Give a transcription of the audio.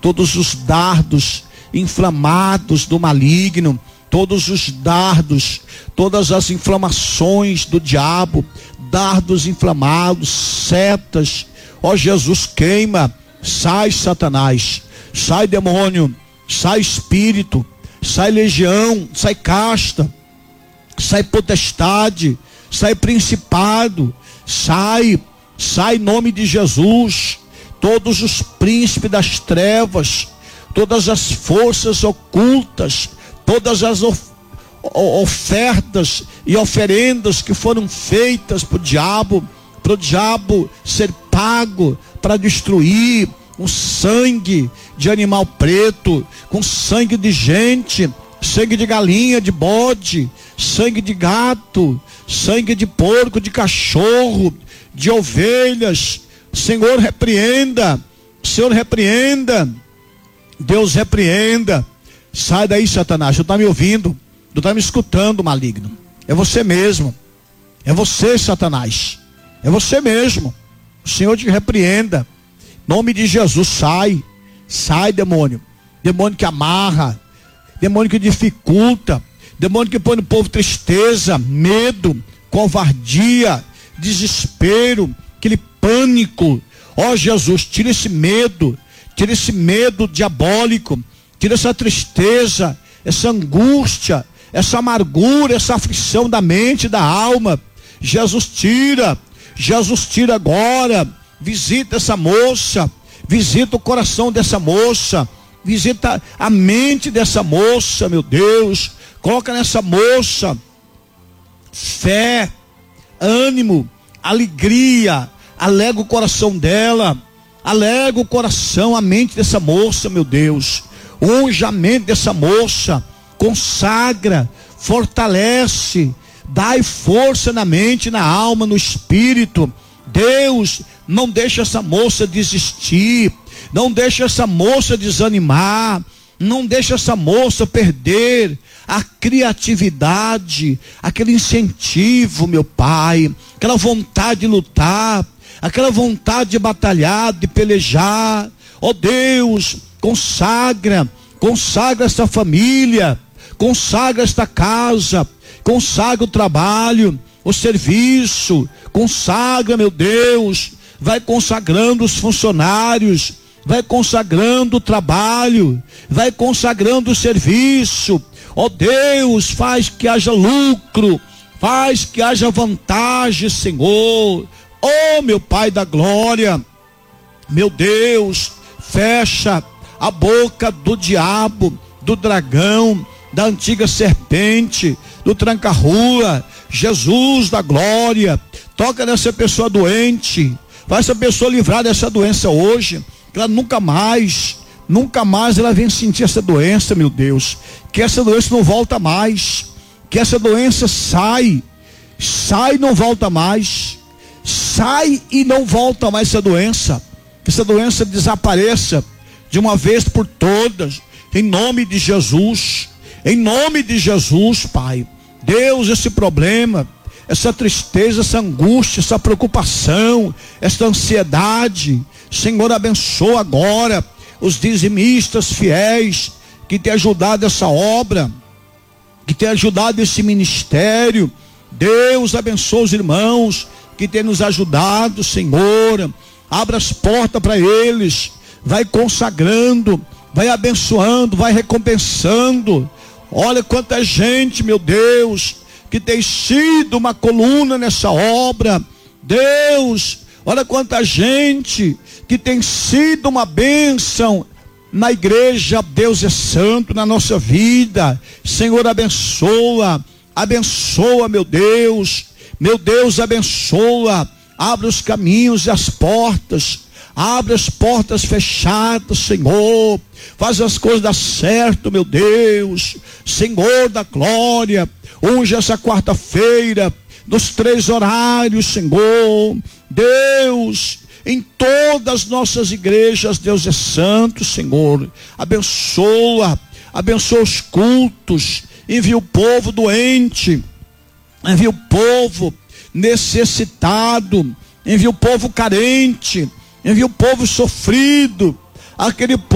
todos os dardos inflamados do maligno, todos os dardos, todas as inflamações do diabo, dardos inflamados, setas, ó Jesus, queima, sai Satanás, sai demônio, sai espírito, sai legião, sai casta, sai potestade, sai principado, sai em nome de Jesus, todos os príncipes das trevas, todas as forças ocultas, todas as ofertas e oferendas que foram feitas para o diabo ser pago para destruir, com sangue de animal preto, com sangue de gente, sangue de galinha, de bode, sangue de gato, sangue de porco, de cachorro, de ovelhas. Senhor, repreenda, Senhor, repreenda, Deus repreenda. Sai daí, Satanás, tu está me ouvindo, tu está me escutando, maligno. É você mesmo, é você, Satanás, é você mesmo. O Senhor te repreenda, em nome de Jesus. Sai demônio, demônio que amarra, demônio que dificulta, demônio que põe no povo tristeza, medo, covardia, desespero, aquele pânico. Ó Jesus, tira esse medo diabólico, tira essa tristeza, essa angústia, essa amargura, essa aflição da mente e da alma. Jesus tira agora. Visita essa moça, visita o coração dessa moça, visita a mente dessa moça, meu Deus. Coloca nessa moça fé, ânimo, alegria. Alega o coração dela, alega o coração, a mente dessa moça, meu Deus. Unge a mente dessa moça, consagra, fortalece, dai força na mente, na alma, no espírito. Deus, não deixa essa moça desistir, não deixa essa moça desanimar, não deixa essa moça perder a criatividade, aquele incentivo, meu Pai, aquela vontade de lutar, aquela vontade de batalhar, de pelejar. Ó Deus, consagra esta família, consagra esta casa, consagra o trabalho, o serviço, consagra, meu Deus, vai consagrando os funcionários, vai consagrando o trabalho, vai consagrando o serviço. Ó Deus, faz que haja lucro, faz que haja vantagem, Senhor. Ó meu Pai da glória, meu Deus, fecha a boca do diabo, do dragão, da antiga serpente, do tranca-rua. Jesus da glória, toca nessa pessoa doente, faz essa pessoa livrar dessa doença hoje, que ela nunca mais ela vem sentir essa doença, meu Deus, que essa doença não volta mais, que essa doença sai e não volta mais, sai e não volta mais essa doença, que essa doença desapareça de uma vez por todas, em nome de Jesus, Pai. Deus, esse problema, essa tristeza, essa angústia, essa preocupação, essa ansiedade, Senhor, abençoa agora os dizimistas fiéis que têm ajudado essa obra, que têm ajudado esse ministério. Deus, abençoa os irmãos que têm nos ajudado, Senhor. Abra as portas para eles, vai consagrando, vai abençoando, vai recompensando. Olha quanta gente, meu Deus, que tem sido uma coluna nessa obra. Deus, olha quanta gente que tem sido uma bênção na igreja. Deus é santo na nossa vida. Senhor, abençoa, meu Deus, abençoa. Abre os caminhos e as portas, abre as portas fechadas, Senhor. Faz as coisas dar certo, meu Deus. Senhor da glória, unge essa quarta-feira nos 3 horários, Senhor. Deus, em todas as nossas igrejas, Deus é santo, Senhor. Abençoa os cultos. Envia o povo doente, envia o povo necessitado, envia o povo carente, envia o povo sofrido, aquele